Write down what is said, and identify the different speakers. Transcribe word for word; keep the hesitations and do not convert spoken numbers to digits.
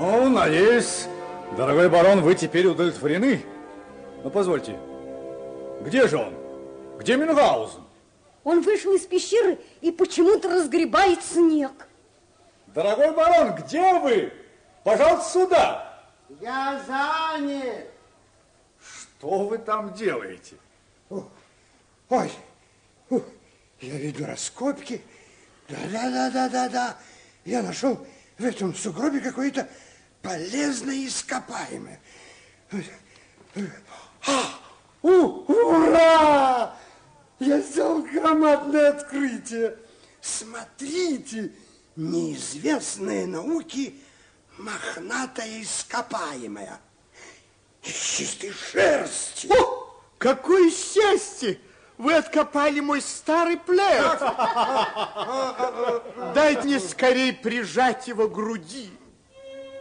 Speaker 1: Ну, надеюсь, дорогой барон, вы теперь удовлетворены. Но позвольте, где же он? Где Мюнхгаузен?
Speaker 2: Он вышел из пещеры и почему-то разгребает снег.
Speaker 1: Дорогой барон, где вы? Пожалуйста, сюда.
Speaker 3: Я занят.
Speaker 1: Что вы там делаете?
Speaker 3: Ой, я веду раскопки. Да-да-да-да-да-да. Я нашел в этом сугробе какое-то полезное ископаемое. А, у, ура! Я сделал громадное открытие. Смотрите, неизвестные науки мохнатое ископаемое. Из чистой шерсти.
Speaker 4: О, какое счастье! Вы откопали мой старый плед. Дайте мне скорее прижать его к груди.